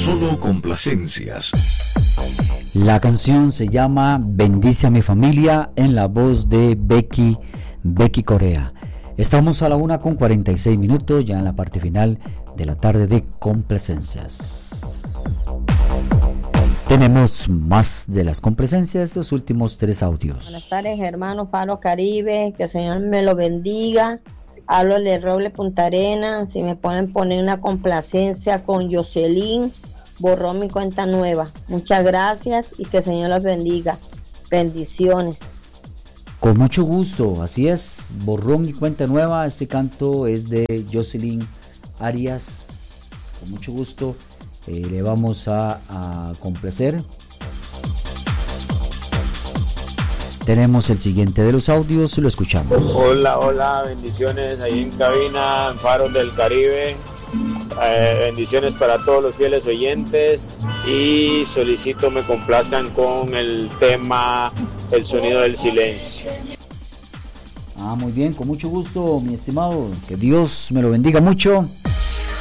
Solo complacencias. La canción se llama Bendice a mi familia, en la voz de Becky Corea. Estamos a la 1:46, ya en la parte final de la tarde de complacencias. Tenemos más de las complacencias, los últimos 3 audios. Buenas tardes, hermano Faro Caribe, que el Señor me lo bendiga. Hablo de Roble Punta Arenas, si me pueden poner una complacencia con Jocelyn, borrón mi cuenta nueva. Muchas gracias y que el Señor los bendiga. Bendiciones. Con mucho gusto, así es, borrón mi cuenta nueva. Este canto es de Jocelyn Arias. Con mucho gusto le vamos a complacer. Tenemos el siguiente de los audios, lo escuchamos. Hola, bendiciones ahí en cabina, en Faros del Caribe. Bendiciones para todos los fieles oyentes y solicito me complazcan con el tema El sonido del silencio. Muy bien, con mucho gusto, mi estimado. Que Dios me lo bendiga mucho.